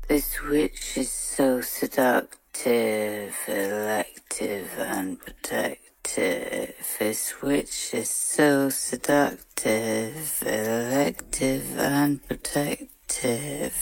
This witch is so seductive, elective and protective. This witch is so seductive, elective and protective.